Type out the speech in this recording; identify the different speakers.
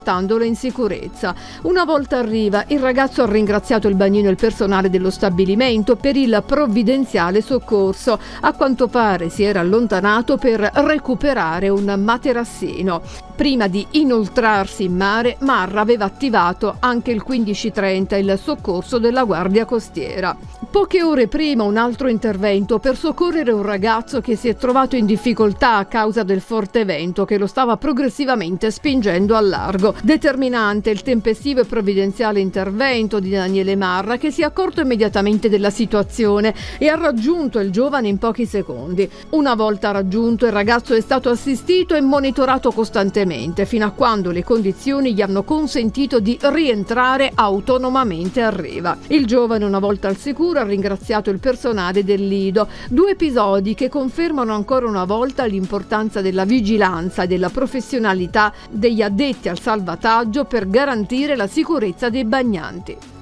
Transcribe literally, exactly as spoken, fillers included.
Speaker 1: portandolo in sicurezza. Una volta arriva, il ragazzo ha ringraziato il bagnino e il personale dello stabilimento per il provvidenziale soccorso. A quanto pare si era allontanato per recuperare un materassino. Prima di inoltrarsi in mare, Marra aveva attivato anche il quindici trenta, il soccorso della Guardia Costiera. Poche ore prima un altro intervento per soccorrere un ragazzo che si è trovato in difficoltà a causa del forte vento che lo stava progressivamente spingendo al largo. Determinante il tempestivo e provvidenziale intervento di Daniele Marra, che si è accorto immediatamente della situazione e ha raggiunto il giovane in pochi secondi. Una volta raggiunto, il ragazzo è stato assistito e monitorato costantemente fino a quando le condizioni gli hanno consentito di rientrare autonomamente a riva. Il giovane, una volta al sicuro, ha ringraziato il personale del Lido. Due episodi che confermano ancora una volta l'importanza della vigilanza e della professionalità degli addetti al salvataggio per garantire la sicurezza dei bagnanti.